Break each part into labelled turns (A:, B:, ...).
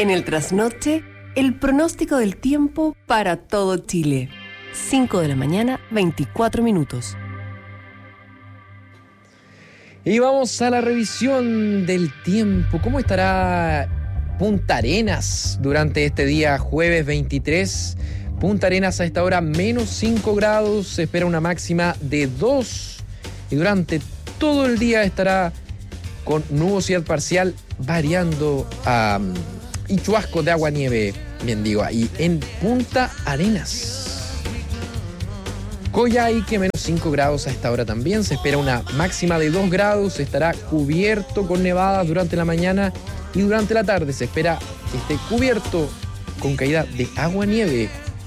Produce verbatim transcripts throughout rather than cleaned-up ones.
A: En el trasnoche, el pronóstico del tiempo para todo Chile. cinco de la mañana, veinticuatro minutos.
B: Y vamos a la revisión del tiempo. ¿Cómo estará Punta Arenas durante este día jueves veintitrés? Punta Arenas a esta hora menos cinco grados, se espera una máxima de dos. Y durante todo el día estará con nubosidad parcial variando um, y chubascos de agua-nieve, bien digo, ahí en Punta Arenas. Coyhaique, menos cinco grados a esta hora también. Se espera una máxima de dos grados. Estará cubierto con nevadas durante la mañana y durante la tarde se espera que esté cubierto con caída de agua-nieve.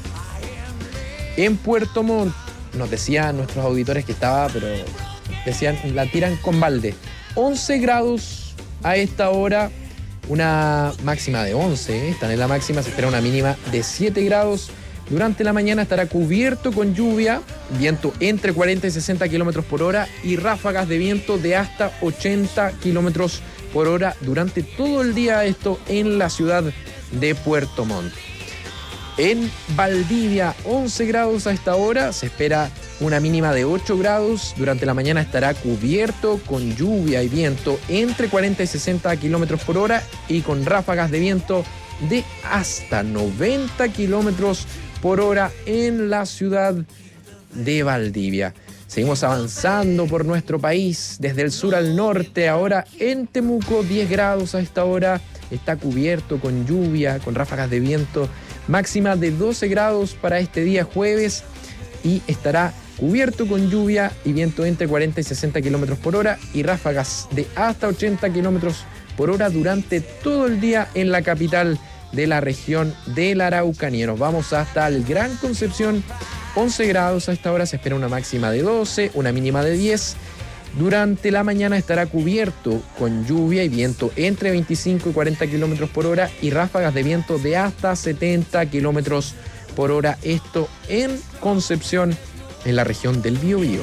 B: En Puerto Montt, nos decían nuestros auditores que estaba, pero decían, la tiran con balde. once grados a esta hora. Una máxima de once. ¿eh? Están en la máxima. Se espera una mínima de siete grados. Durante la mañana estará cubierto con lluvia, viento entre cuarenta y sesenta kilómetros por hora y ráfagas de viento de hasta ochenta kilómetros por hora durante todo el día, esto en la ciudad de Puerto Montt. En Valdivia, once grados a esta hora, se espera una mínima de ocho grados. Durante la mañana estará cubierto con lluvia y viento entre cuarenta y sesenta kilómetros por hora y con ráfagas de viento de hasta noventa kilómetros por hora en la ciudad de Valdivia. Seguimos avanzando por nuestro país desde el sur al norte. Ahora en Temuco, diez grados a esta hora. Está cubierto con lluvia, con ráfagas de viento. Máxima de doce grados para este día jueves. Y estará cubierto con lluvia y viento entre cuarenta y sesenta kilómetros por hora y ráfagas de hasta ochenta kilómetros por hora durante todo el día en la capital de la región de la Araucanía. Nos vamos hasta el Gran Concepción, once grados a esta hora, se espera una máxima de doce, una mínima de diez. Durante la mañana estará cubierto con lluvia y viento entre veinticinco y cuarenta kilómetros por hora y ráfagas de viento de hasta setenta kilómetros por hora. Esto en Concepción, en la región del Biobío.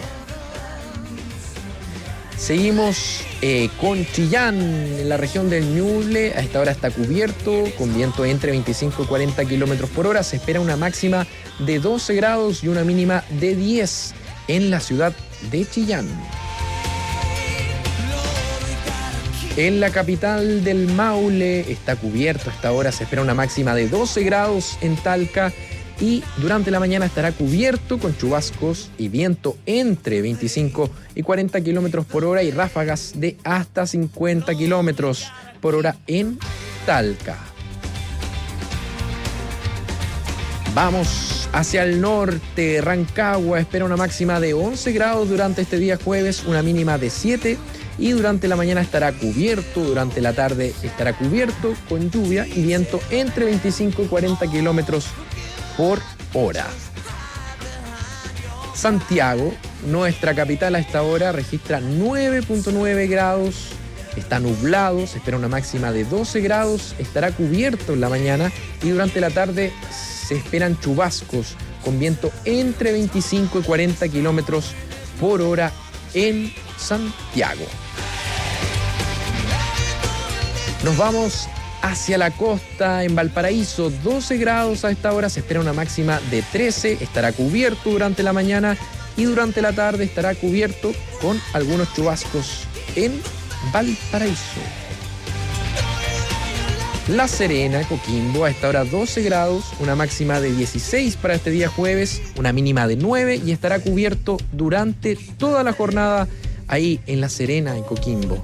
B: Seguimos eh, con Chillán, en la región del Ñuble. A esta hora está cubierto, con viento entre veinticinco y cuarenta kilómetros por hora. Se espera una máxima de doce grados y una mínima de diez en la ciudad de Chillán. En la capital del Maule está cubierto. A esta hora se espera una máxima de doce grados en Talca. Y durante la mañana estará cubierto con chubascos y viento entre veinticinco y cuarenta kilómetros por hora y ráfagas de hasta cincuenta kilómetros por hora en Talca. Vamos hacia el norte. Rancagua espera una máxima de once grados durante este día jueves, una mínima de siete. Y durante la mañana estará cubierto, durante la tarde estará cubierto con lluvia y viento entre veinticinco y cuarenta kilómetros por hora. Santiago, nuestra capital a esta hora, registra nueve punto nueve grados, está nublado, se espera una máxima de doce grados, estará cubierto en la mañana y durante la tarde se esperan chubascos con viento entre veinticinco y cuarenta kilómetros por hora en Santiago. Nos vamos hacia la costa. En Valparaíso, doce grados a esta hora, se espera una máxima de trece, estará cubierto durante la mañana y durante la tarde estará cubierto con algunos chubascos en Valparaíso. La Serena, Coquimbo, a esta hora doce grados, una máxima de dieciséis para este día jueves, una mínima de nueve y estará cubierto durante toda la jornada ahí en La Serena, en Coquimbo.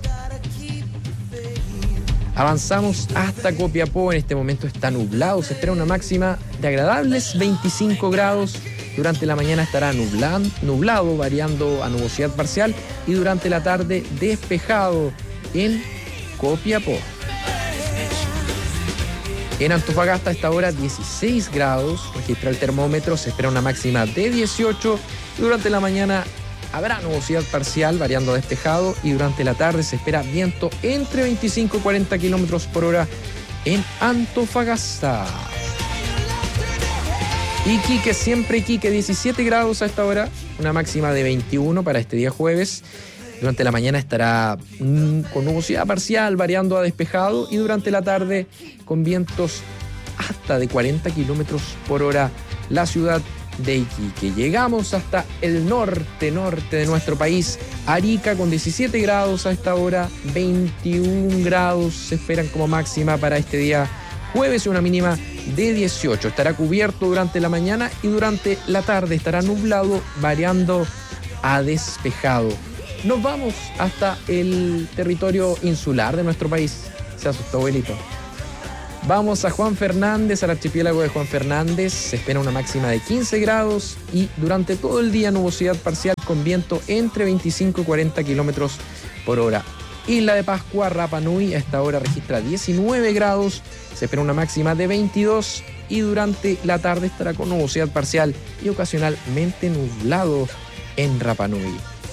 B: Avanzamos hasta Copiapó, en este momento está nublado, se espera una máxima de agradables veinticinco grados. Durante la mañana estará nublan, nublado, variando a nubosidad parcial y durante la tarde despejado en Copiapó. En Antofagasta a esta hora dieciséis grados, registra el termómetro, se espera una máxima de dieciocho. Durante la mañana habrá nubosidad parcial, variando a despejado, y durante la tarde se espera viento entre veinticinco y cuarenta kilómetros por hora en Antofagasta. Iquique, siempre Iquique, diecisiete grados a esta hora, una máxima de veintiuno para este día jueves. Durante la mañana estará mm, con nubosidad parcial, variando a despejado, y durante la tarde con vientos hasta de cuarenta kilómetros por hora la ciudad de Iquique. Llegamos hasta el norte, norte de nuestro país. Arica con diecisiete grados a esta hora, veintiún grados se esperan como máxima para este día jueves, una mínima de dieciocho. Estará cubierto durante la mañana y durante la tarde estará nublado, variando a despejado. Nos vamos hasta el territorio insular de nuestro país. Se asustó, abuelito. Vamos a Juan Fernández, al archipiélago de Juan Fernández. Se espera una máxima de quince grados y durante todo el día nubosidad parcial con viento entre veinticinco y cuarenta kilómetros por hora. Isla de Pascua, Rapa Nui, a esta hora registra diecinueve grados. Se espera una máxima de veintidós y durante la tarde estará con nubosidad parcial y ocasionalmente nublado en Rapa Nui.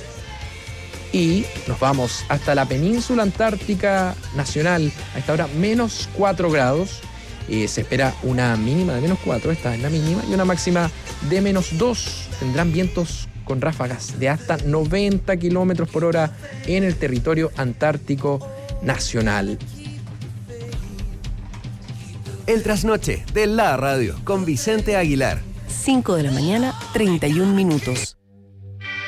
B: Y nos vamos hasta la península antártica nacional, a esta hora menos cuatro grados. Eh, se espera una mínima de menos cuatro, esta es la mínima, y una máxima de menos dos. Tendrán vientos con ráfagas de hasta noventa kilómetros por hora en el territorio antártico nacional.
C: El trasnoche de la radio con Vicente Aguilar.
A: cinco de la mañana, treinta y un minutos.